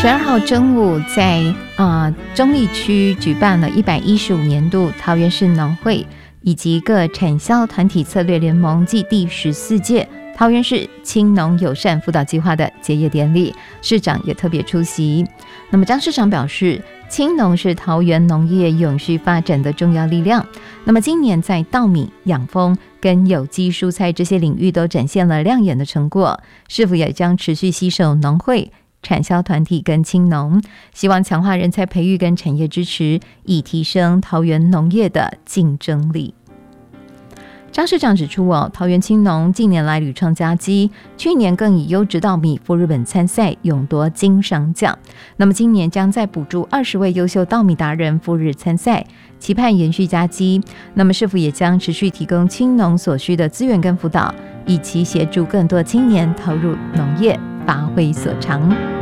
12号中午在中坜区举办了115年度桃园市农会以及各产销团体策略联盟暨第14届桃园市青农友善辅导计划的结业典礼，市长也特别出席。那么张市长表示，青农是桃园农业永续发展的重要力量。那么今年在稻米、养蜂跟有机蔬菜这些领域都展现了亮眼的成果，市府也将持续携手农会、产销团体跟青农，希望强化人才培育跟产业支持，以提升桃园农业的竞争力。张市长指出，桃园青农近年来屡创佳绩，去年更以优质稻米赴日本参赛，勇夺金赏奖。那么今年将再补助20位优秀稻米达人赴日参赛，期盼延续佳绩。那么市府也将持续提供青农所需的资源跟辅导，以期协助更多青年投入农业，发挥所长。